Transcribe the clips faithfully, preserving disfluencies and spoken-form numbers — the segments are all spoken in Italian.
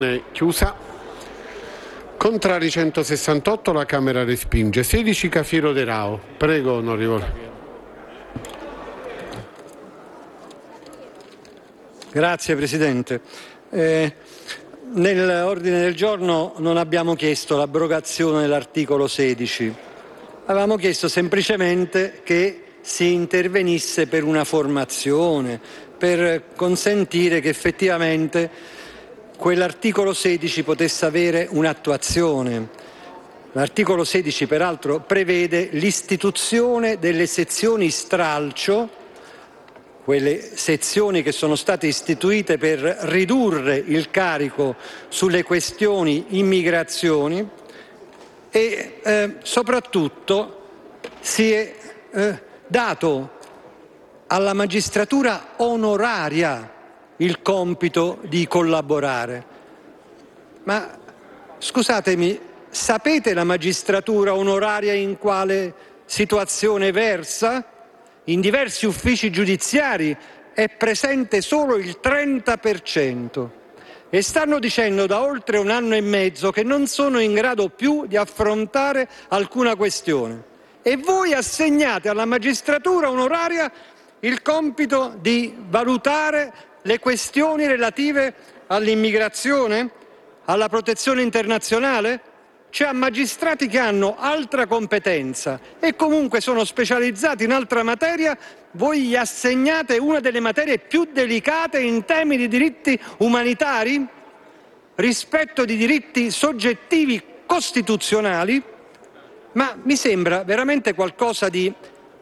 È chiusa. Contrari centosessantotto, la Camera respinge. sedici Cafiero De Rao. Prego, onorevole. Grazie Presidente. Eh, nell'ordine del giorno non abbiamo chiesto l'abrogazione dell'articolo sedici, avevamo chiesto semplicemente che si intervenisse per una formazione, per consentire che effettivamente quell'articolo sedici potesse avere un'attuazione. L'articolo sedici peraltro prevede l'istituzione delle sezioni stralcio, quelle sezioni che sono state istituite per ridurre il carico sulle questioni immigrazioni e eh, soprattutto si è eh, dato alla magistratura onoraria il compito di collaborare. Ma scusatemi, sapete la magistratura onoraria in quale situazione versa? In diversi uffici giudiziari è presente solo il trenta per cento e stanno dicendo da oltre un anno e mezzo che non sono in grado più di affrontare alcuna questione. E voi assegnate alla magistratura onoraria il compito di valutare le questioni relative all'immigrazione, alla protezione internazionale? Cioè magistrati che hanno altra competenza e comunque sono specializzati in altra materia, voi gli assegnate una delle materie più delicate in temi di diritti umanitari, rispetto di diritti soggettivi costituzionali? Ma mi sembra veramente qualcosa di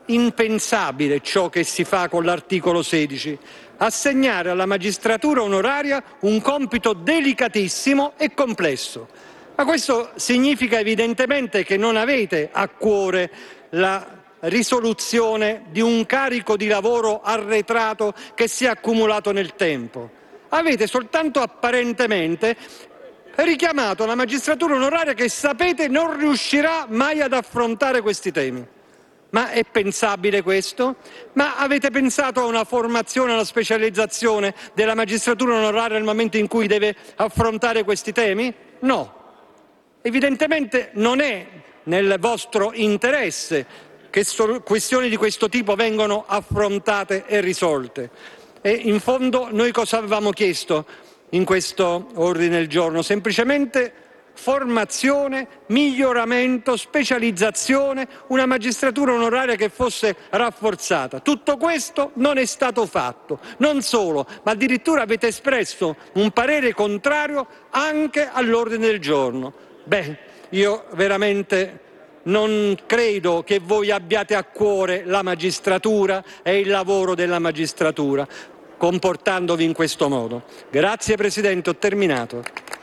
impensabile ciò che si fa con l'articolo sedici, assegnare alla magistratura onoraria un compito delicatissimo e complesso. Ma questo significa evidentemente che non avete a cuore la risoluzione di un carico di lavoro arretrato che si è accumulato nel tempo. Avete soltanto apparentemente richiamato la magistratura onoraria che sapete non riuscirà mai ad affrontare questi temi. Ma è pensabile questo? Ma avete pensato a una formazione, a una specializzazione della magistratura onoraria nel momento in cui deve affrontare questi temi? No. Evidentemente non è nel vostro interesse che questioni di questo tipo vengano affrontate e risolte. E in fondo noi cosa avevamo chiesto in questo ordine del giorno? Semplicemente formazione, miglioramento, specializzazione, una magistratura onoraria che fosse rafforzata. Tutto questo non è stato fatto. Non solo, ma addirittura avete espresso un parere contrario anche all'ordine del giorno. Beh, io veramente non credo che voi abbiate a cuore la magistratura e il lavoro della magistratura, comportandovi in questo modo. Grazie Presidente, ho terminato.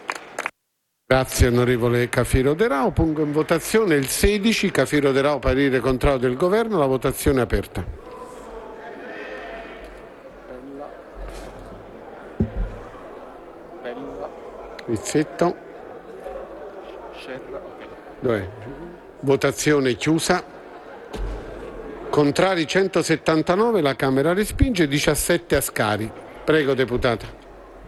Grazie onorevole Cafiero De Rao. Pongo in votazione il sedici. Cafiero De Rao, parere contrario del Governo. La votazione è aperta. Rizzetto. Dov'è? Votazione chiusa. Contrari centosettantanove, la Camera respinge. diciassette Ascari. Prego deputata.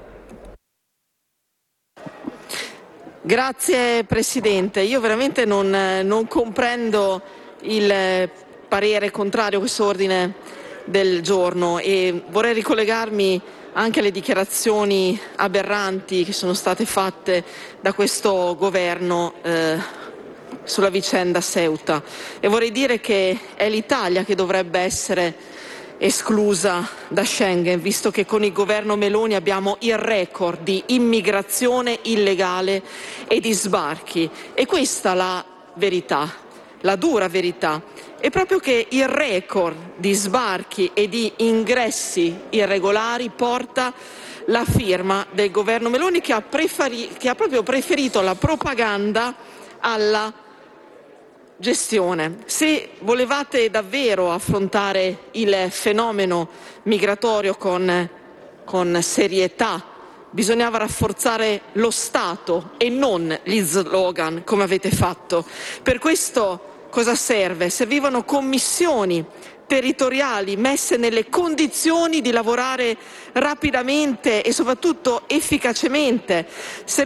Grazie Presidente, io veramente non, non comprendo il parere contrario a questo ordine del giorno e vorrei ricollegarmi anche alle dichiarazioni aberranti che sono state fatte da questo governo eh, sulla vicenda Ceuta e vorrei dire che è l'Italia che dovrebbe essere esclusa da Schengen, visto che con il governo Meloni abbiamo il record di immigrazione illegale e di sbarchi. E questa è la verità, la dura verità. È proprio che il record di sbarchi e di ingressi irregolari porta la firma del governo Meloni che ha, preferi- che ha proprio preferito la propaganda alla gestione. Se volevate davvero affrontare il fenomeno migratorio con, con serietà, bisognava rafforzare lo Stato e non gli slogan come avete fatto. Per questo cosa serve? Servivano commissioni territoriali messe nelle condizioni di lavorare rapidamente e soprattutto efficacemente.